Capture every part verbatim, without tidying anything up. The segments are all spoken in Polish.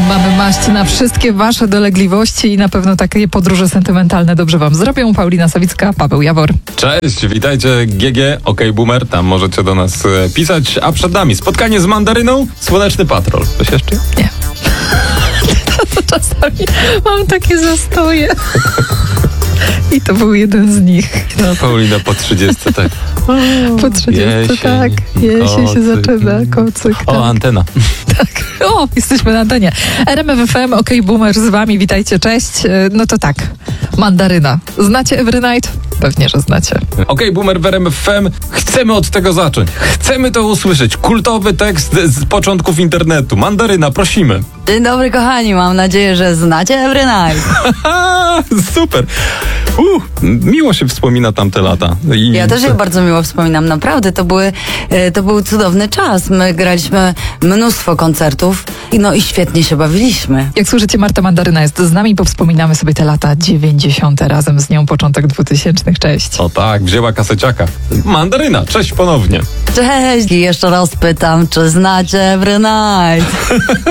Mamy maść na wszystkie wasze dolegliwości i na pewno takie podróże sentymentalne dobrze wam zrobią. Paulina Sawicka, Paweł Jawor. Cześć, witajcie G G, OK Boomer, tam możecie do nas e, pisać, a przed nami spotkanie z mandaryną, Słoneczny Patrol. Coś jeszcze? Nie. To czasami mam takie zastoje. I to był jeden z nich. No, Paulina po trzydziestce, tak. Po trzydziestce, Jesień, tak. Jesień się kocyk. zaczyna, kocyk. O, tak. antena. Tak. O, jesteśmy na antenie. R M F F M, OK Boomer z wami, witajcie, cześć. No to tak, mandaryna. Znacie Every Night? Pewnie, że znacie. OK Boomer w R M F M, chcemy od tego zacząć. Chcemy to usłyszeć. Kultowy tekst z początków internetu. Mandaryna, prosimy. Dzień dobry kochani, mam nadzieję, że znacie Every Night. Super. Uh, miło się wspomina tamte lata. I Ja też je bardzo miło wspominam, naprawdę, to, były, e, to był cudowny czas. My graliśmy mnóstwo koncertów i no i świetnie się bawiliśmy. Jak słyszycie, Marta Mandaryna jest z nami, powspominamy sobie te lata dziewięćdziesiąte razem z nią, początek dwutysięcznych. Cześć. O tak, wzięła kaseciaka. Mandaryna, cześć ponownie. Cześć i jeszcze raz pytam, czy znacie Every Night?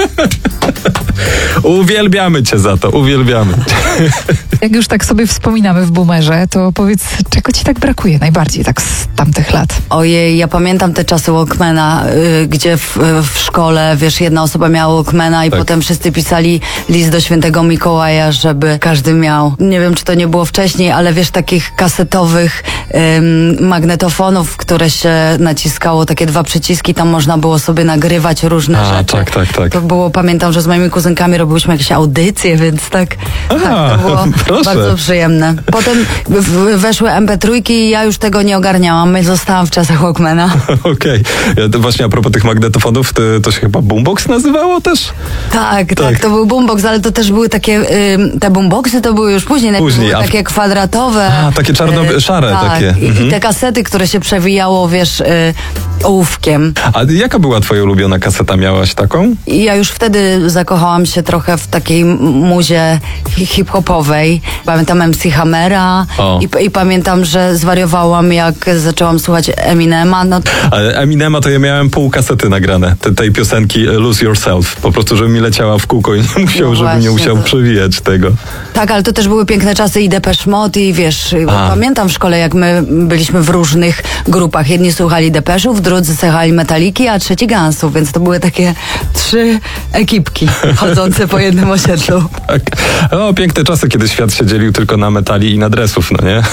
Uwielbiamy cię za to, uwielbiamy. Jak już tak sobie wspominamy w Boomerze, to powiedz, czego ci tak brakuje najbardziej tak z tamtych lat? Ojej, ja pamiętam te czasy Walkmana, y, gdzie w, w szkole, wiesz, jedna osoba miała Walkmana i Tak. potem wszyscy pisali list do świętego Mikołaja, żeby każdy miał. Nie wiem, czy to nie było wcześniej, ale wiesz, takich kasetowych ym, magnetofonów, które się naciskało, takie dwa przyciski, tam można było sobie nagrywać różne A, rzeczy. tak, tak, tak. To było, pamiętam, że z moimi kuzynkami robiłyśmy jakieś audycje, więc tak, A, tak to było proszę. bardzo przyjemne. Potem w, weszły em pe trzy i ja już tego nie ogarniałam. My zostałam w czasach Walkmana. Okej. Ja to właśnie a propos tych magnetofonów, to, to się chyba boombox nazywało też? Tak, tak, Tak. to był boombox, ale to też były takie, ym, te boomboxy to były już później, najpierw Później, były a w- takie kwadratowe. A, takie czarno- y, szare tak, takie. I, Mhm. I te kasety, które się przewijało, wiesz, y, ołówkiem. A jaka była twoja ulubiona kaseta? Miałaś taką? I ja już wtedy zakochałam się trochę w takiej m- muzie hi- hip-hopowej. Pamiętam em ce Hammera O. i, i pamiętam, że zwariowałam, jak zaczęłam słuchać Eminema. No, Ale Eminema to ja miałem pół kasety nagrane, te, tej piosenki Lose Yourself. Po prostu, żeby mi leciała w kółko i nie musiał, No żebym nie właśnie, musiał to- przewijać tego. tak, ale to też były piękne czasy i Depeche Mode i wiesz, A. pamiętam w szkole, jak my byliśmy w różnych grupach. Jedni słuchali Depeszów, drudzy słuchali Metaliki, a trzeci Gunsów, więc to były takie trzy ekipki chodzące po jednym osiedlu. Tak. O, piękne czasy, kiedy świat się dzielił tylko na metali i na dresów, no nie?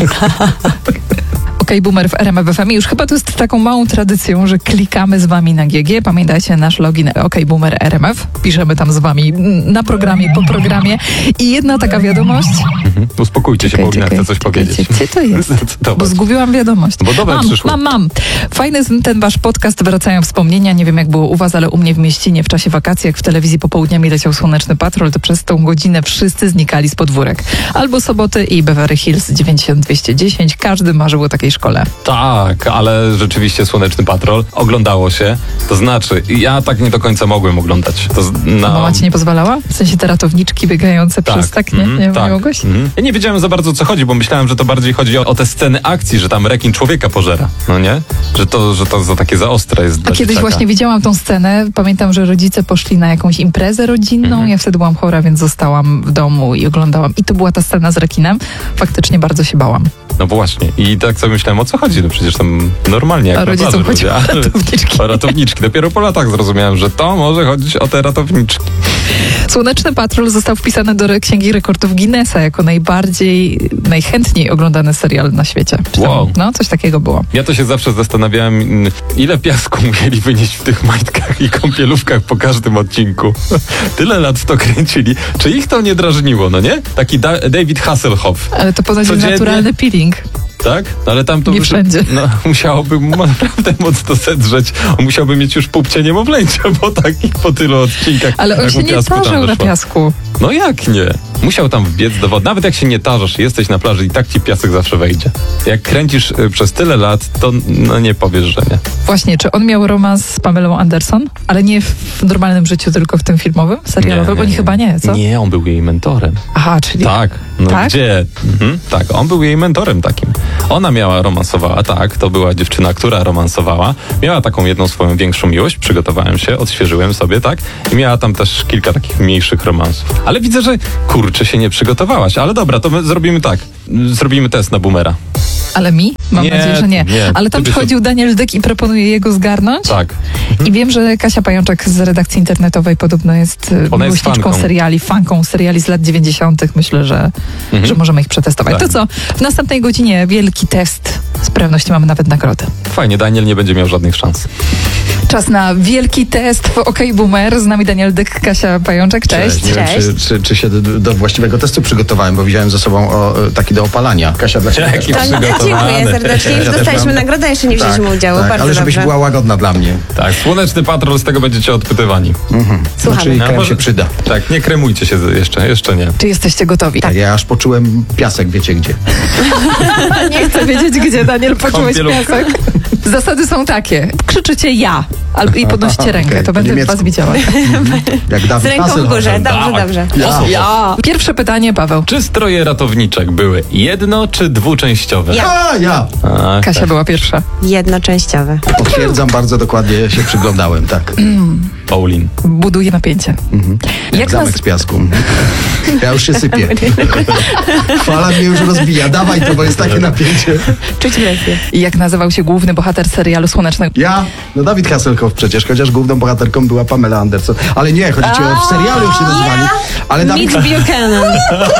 OK Boomer w R M F F M. I już chyba to jest taką małą tradycją, że klikamy z wami na G G. Pamiętajcie nasz login OK Boomer R M F. Piszemy tam z wami na programie, po programie. I jedna taka wiadomość. Mhm. Uspokójcie się, Paulina chce coś powiedzieć. Gdzie to jest? Bo Zdecydować. zgubiłam wiadomość. Bo dobre mam, przyszło. mam, mam. Fajny jest ten wasz podcast, wracają wspomnienia. Nie wiem, jak było u was, ale u mnie w mieścinie w czasie wakacji, jak w telewizji popołudniami leciał Słoneczny Patrol, to przez tą godzinę wszyscy znikali z podwórek. Albo Soboty i Beverly Hills dziewięćdziesiąt dwieście dziesięć. Każdy marzył o takiej szkole. Tak, ale rzeczywiście Słoneczny Patrol oglądało się. To znaczy, ja tak nie do końca mogłem oglądać. To z- na... Mama ci nie pozwalała? W sensie te ratowniczki biegające przez tak, nie? mhm, Nie, tak. nie mogłeś? Mhm. Ja nie wiedziałem za bardzo, o co chodzi, bo myślałem, że to bardziej chodzi o, o te sceny akcji, że tam rekin człowieka pożera, no nie? Że to, że to za takie za ostre jest A dla kiedyś dzieciaka. właśnie widziałam tą scenę. Pamiętam, że rodzice poszli na jakąś imprezę rodzinną. Mhm. Ja wtedy byłam chora, więc zostałam w domu i oglądałam. I to była ta scena z rekinem. Faktycznie bardzo się bałam. No właśnie. I tak sobie myślałem, o co chodzi? No przecież tam normalnie jak A na rodzicom plaży chodziło ludzie, o ale- ratowniczki. O ratowniczki. Dopiero po latach zrozumiałem, że to może chodzić o te ratowniczki. Słoneczny Patrol został wpisany do Księgi Rekordów Guinnessa jako najbardziej, najchętniej oglądany serial na świecie. Czy tam, Wow. no, coś takiego było. Ja to się zawsze zastanawiałem, mm, ile piasku musieli wynieść w tych majtkach i kąpielówkach po każdym odcinku. Tyle lat w to kręcili. Czy ich to nie drażniło, no nie? Taki da- David Hasselhoff, Ale to ponoć jest Codziennie- naturalny peeling. tak? Ale tam to Nie by- wszędzie. No, musiałoby mu naprawdę mocno sedrzeć. On musiałby mieć już pupcie niemowlęcia, bo takich po tylu odcinkach. Ale on jak się mu nie piasku tam parzał na weszło. piasku. No jak nie? Musiał tam wbiec do wody. Nawet jak się nie tarzasz, jesteś na plaży i tak ci piasek zawsze wejdzie. Jak kręcisz y, przez tyle lat, to no nie powiesz, że nie. Właśnie, czy on miał romans z Pamelą Anderson? Ale nie w normalnym życiu, tylko w tym filmowym, serialowym? Oni chyba nie, co? Nie, on był jej mentorem. Aha, czyli... Tak, no Tak? gdzie? Mhm, tak, on był jej mentorem takim. Ona miała, romansowała, tak, to była dziewczyna, która romansowała. Miała taką jedną swoją większą miłość, przygotowałem się, odświeżyłem sobie, tak? I miała tam też kilka takich mniejszych romansów. Ale widzę, że kurczę się nie przygotowałaś. Ale dobra, to my zrobimy tak. Zrobimy test na boomera. Ale mi? Mam Nie, nadzieję, że nie. nie. Ale tam Ty byś- przychodził Daniel Dyk i proponuje jego zgarnąć. Tak. I wiem, że Kasia Pajączek z redakcji internetowej podobno jest e, Ona jest miłośniczką fanką. seriali, fanką seriali z lat dziewięćdziesiątych. Myślę, że, że możemy ich przetestować. Tak. To co? W następnej godzinie wielki test. Z pewnością mamy nawet nagrodę. Fajnie, Daniel nie będzie miał żadnych szans. Czas na wielki test w OK Boomer. Z nami Daniel Dyk, Kasia Pajączek. Cześć. Nie wiem, czy, czy, czy się do, do właściwego testu przygotowałem, bo widziałem ze sobą o, taki do opalania. Kasia, dla ciebie Jaki też. To, przygotowany. dziękuję serdecznie. Już Ja też dostaliśmy mam- nagrodę, jeszcze nie wzięliśmy tak, udziału. tak, Bardzo ale żebyś dobrze. była łagodna dla mnie. Tak, Słoneczny Patrol, z tego będziecie odpytywani. Słuchamy. Czyli A krem może- się przyda. Tak, nie kremujcie się z- jeszcze, jeszcze nie. Czy jesteście gotowi? Tak, ja aż poczułem piasek, wiecie gdzie. Nie chcę wiedzieć, gdzie Daniel poczułeś Kąpielówka. piasek. Zasady są takie. Krzyczycie ja albo i podnosicie rękę. Okej, To po będę niemiecku. was widziała. Jak Z Dawid ręką w Hasselhoff. górze. Dobrze, Tak. dobrze. Ja. Ja. Pierwsze pytanie, Paweł. Czy stroje ratowniczek były jedno czy dwuczęściowe? Ja. A, ja. A, Kasia tak. była pierwsza. Jednoczęściowe. Potwierdzam, bardzo dokładnie się przyglądałem, tak. Paulin. Buduje napięcie. Jak Jak zamek nas... z piasku. Ja już się sypię. Fala mnie już rozbija. Dawaj to, bo jest takie napięcie. Czuć presję. Jak nazywał się główny bohater serialu Słonecznego? Ja? No Dawid Hasselhoff przecież, chociaż główną bohaterką była Pamela Anderson. Ale nie, chodzi ci o w serialu jak się nazywali. Ale Dawid... Mitch Buchanan.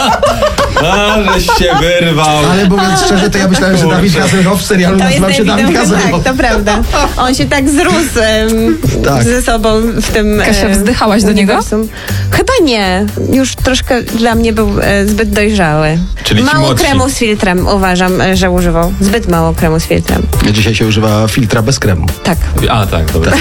A, żeś się wyrwał. Ale mówiąc szczerze, to ja myślałem, że Dawid Hasselhoff w serialu To jest nazywał się Dawid ewidentnie Hasselhoff. tak, to prawda. On się tak zrósł em, Tak. ze sobą w tym Kasia, e, wzdychałaś do niego? uniwersum. Chyba nie. Już troszkę dla mnie był e, zbyt dojrzały. Czyli ci Mało młodsi. kremu z filtrem uważam, e, że używał. Zbyt mało kremu z filtrem. Dzisiaj się używa filtra bez kremu. Tak. A, tak, dobra.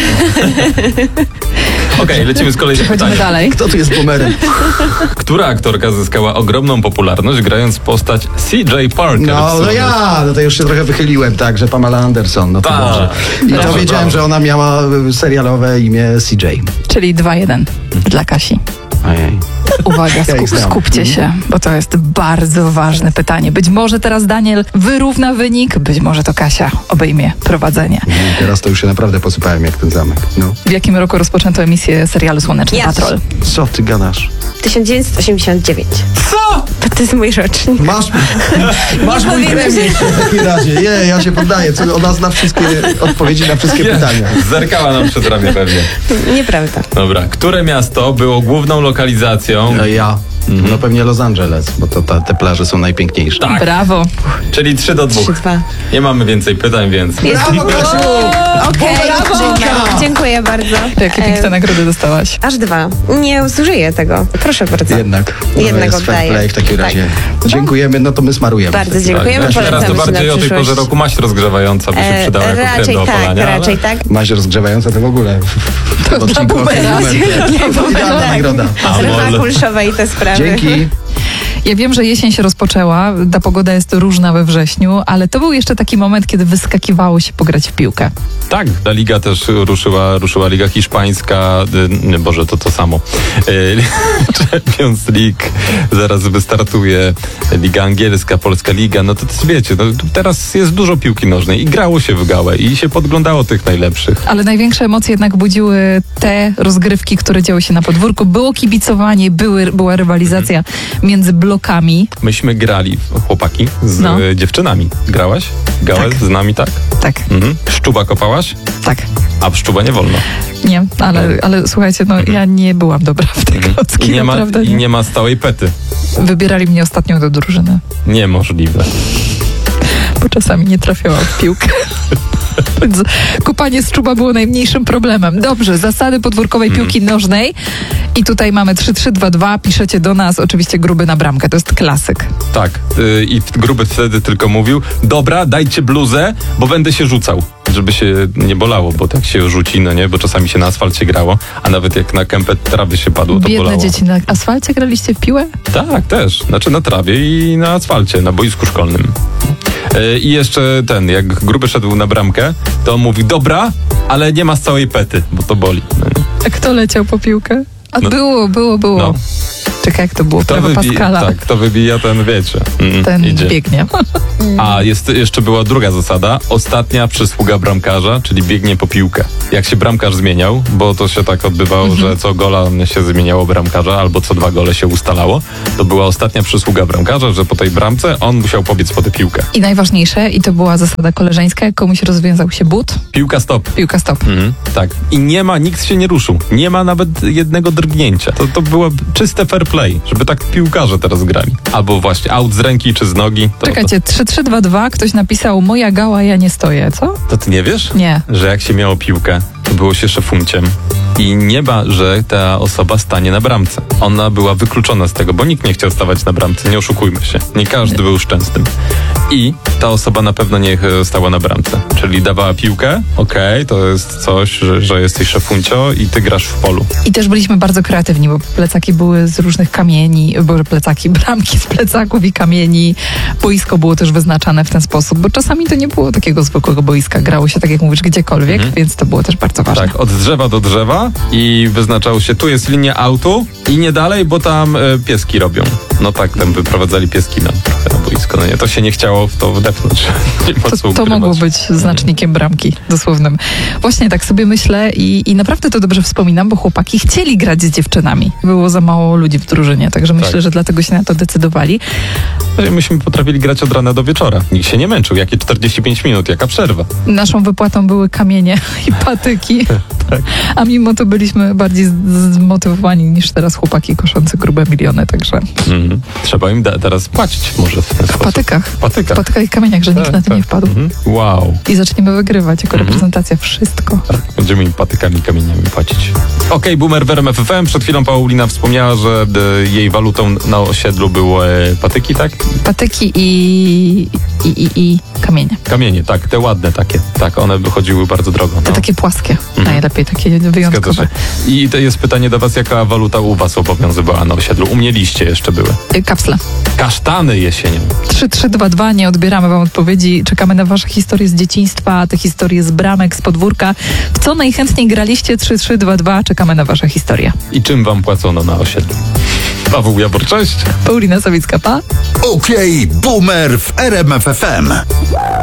Okej, lecimy z kolejnym Przechodzimy pytaniem. dalej. Kto tu jest boomerem? Która aktorka zyskała ogromną popularność, grając postać C J Parker? No, w no ja, no to już się trochę wychyliłem, tak, że Pamela Anderson, no to Tak. dobrze. I Brawo, to wiedziałem, brawo. że ona miała y, serialowe imię C J. Czyli dwa jeden dla Kasi. Ojej. Uwaga, Ja ich skup, znam. skupcie się, bo to jest bardzo ważne pytanie. Być może teraz Daniel wyrówna wynik, być może to Kasia obejmie prowadzenie. I teraz to już się naprawdę posypałem jak ten zamek. No. W jakim roku rozpoczęto emisję serialu Słoneczny Ja. Patrol? Co ty gadasz? tysiąc dziewięćset osiemdziesiąt dziewięć. Co? To, to jest mój rocznik. Masz, masz mój powiem, premię w takim razie. Nie, ja się poddaję. Co, ona zna wszystkie odpowiedzi na wszystkie pytania. Zerkała nam przez ramię pewnie. Nieprawda. Dobra, które miasto było główną lokalizacją, No ja. No pewnie Los Angeles, bo to ta, te plaże są najpiękniejsze. Tak. Brawo. czyli trzy do trzy dwóch. dwa. Nie mamy więcej pytań, więc... Jest... Brawo, Kasiu! Okej, dziękuję. dziękuę bardzo. Jakie E, piękne nagrody dostałaś. Aż dwa. Nie zużyję tego. Proszę bardzo. Jednak. No Jednak jest fair oddaję. play w takim Tak. razie. Dziękujemy, no to my smarujemy. Bardzo dziękujemy. Tak, teraz to Polecamy się bardziej na o tej porze przyszłość. roku maść rozgrzewająca by się E, przydała jako krem raczej do tak, opalania, raczej ale... tak. Maź rozgrzewająca to w ogóle. To dla boomera. Nie, To idealna tak. nagroda. Strefa Amol. kulszowa i te sprawy. Dzięki. Ja wiem, że jesień się rozpoczęła, ta pogoda jest różna we wrześniu, ale to był jeszcze taki moment, kiedy wyskakiwało się pograć w piłkę. Tak, ta liga też ruszyła, ruszyła Liga Hiszpańska, y, nie, Boże, to to samo. Y, Champions League zaraz wystartuje, Liga Angielska, Polska Liga, no to, to wiecie, no, teraz jest dużo piłki nożnej i grało się w gałę i się podglądało tych najlepszych. Ale największe emocje jednak budziły te rozgrywki, które działy się na podwórku. Było kibicowanie, były, była rywalizacja między blokami. Myśmy grali, chłopaki, z No. y, dziewczynami. Grałaś? Grałeś z nami, tak? Tak, Mhm. Szczuba kopałaś? tak. A w szczuba nie wolno. Nie, ale, ale słuchajcie, no ja nie byłam dobra w te klocki, I nie ma, naprawdę i nie. nie ma stałej pety. Wybierali mnie ostatnio do drużyny, Niemożliwe. bo czasami nie trafiałam w piłkę. Więc kupanie z czuba było najmniejszym problemem. Dobrze, zasady podwórkowej piłki nożnej. I tutaj mamy trzy trzy dwa dwa. Piszecie do nas oczywiście gruby na bramkę. To jest klasyk. Tak. Y, I gruby wtedy tylko mówił, dobra, dajcie bluzę, bo będę się rzucał. żeby się nie bolało, bo tak się rzuci, no nie, bo czasami się na asfalcie grało, a nawet jak na kępę trawy się padło, to Biedne bolało. dzieci na asfalcie graliście w piłę? Tak, też. Znaczy na trawie i na asfalcie, na boisku szkolnym. Yy, I jeszcze ten, jak Gruby szedł na bramkę, to on mówi, dobra, ale nie ma z całej pety, bo to boli. No nie? A kto leciał po piłkę? A No. było, było, było. No. Czekaj, jak to było? Kto Prawo wybi- Pascala. Tak, kto wybija, ten wiecie. Mm, Ten idzie. biegnie. A jest, jeszcze była druga zasada, ostatnia przysługa bramkarza, czyli biegnie po piłkę. Jak się bramkarz zmieniał, bo to się tak odbywało, Mhm. że co gola się zmieniało bramkarza, albo co dwa gole się ustalało, to była ostatnia przysługa bramkarza, że po tej bramce on musiał pobiec po tę piłkę. I najważniejsze, i to była zasada koleżeńska, jak komuś rozwiązał się but, Piłka stop. piłka stop. Mhm, tak. I nie ma, nikt się nie ruszył. Nie ma nawet jednego drgnięcia. To, to było czyste fair play, żeby tak piłkarze teraz grali. Albo właśnie out z ręki czy z nogi. To, Czekajcie, trzy trzy dwa dwa, ktoś napisał, moja gała, ja nie stoję, co? To, to ty nie wiesz? Nie. Że jak się miało piłkę, to było się szefunciem i nie ma, że ta osoba stanie na bramce. Ona była wykluczona z tego, bo nikt nie chciał stawać na bramce, nie oszukujmy się. Nie każdy był szczęsnym. I ta osoba na pewno nie e, stała na bramce. Czyli dawała piłkę, okej, to jest coś, że, że jesteś szefuncio i ty grasz w polu. I też byliśmy bardzo kreatywni, bo plecaki były z różnych kamieni, bo plecaki, bramki z plecaków i kamieni. Boisko było też wyznaczane w ten sposób, bo czasami to nie było takiego zwykłego boiska. Grało się, tak jak mówisz, gdziekolwiek, Mhm. więc to było też bardzo ważne. Tak, od drzewa do drzewa i wyznaczało się, tu jest linia autu i nie dalej, bo tam e, pieski robią. No tak, tam wyprowadzali pieski na, trochę na boisko. No nie, to się nie chciało w to wdepnąć. Nie ma co To, to ukrywać. mogło być znacznikiem bramki dosłownym. Właśnie tak sobie myślę i, i naprawdę to dobrze wspominam, bo chłopaki chcieli grać z dziewczynami. Było za mało ludzi w drużynie, także myślę, Tak. że dlatego się na to decydowali. Myśmy potrafili grać od rana do wieczora. Nikt się nie męczył. Jakie czterdzieści pięć minut, jaka przerwa. Naszą wypłatą były kamienie i patyki, Tak. a mimo to byliśmy bardziej z- zmotywowani niż teraz chłopaki koszący grube miliony, także Mhm. Trzeba im da- teraz płacić może w ten w sposób. patykach. W W patykach. patykach i kamieniach, że nikt Tak, na to tak. nie wpadł. Mhm. Wow. I zaczniemy wygrywać jako Mhm. reprezentacja wszystko. Tak, będziemy im patykami i kamieniami płacić. Okej, Boomer w R M F F M. Przed chwilą Paulina wspomniała, że e, jej walutą na osiedlu były e, patyki, tak? Patyki i, i, i, i kamienie. Kamienie, tak, te ładne takie. Tak, one wychodziły bardzo drogo. Te No. takie płaskie, Mhm. najlepiej, takie Zgadza wyjątkowe. się. I to jest pytanie do was, jaka waluta u was obowiązywała na osiedlu? U mnie liście jeszcze były. Y, Kapsle. Kasztany jesienią. trzy trzy dwa dwa, nie odbieramy wam odpowiedzi. Czekamy na wasze historie z dzieciństwa, te historie z bramek, z podwórka. W co najchętniej graliście? trzy trzy dwa dwa, czekamy na wasze historie. I czym wam płacono na osiedlu? Paweł Jabor, cześć. Paulina Sawicka, pa. Okej, Boomer w R M F F M.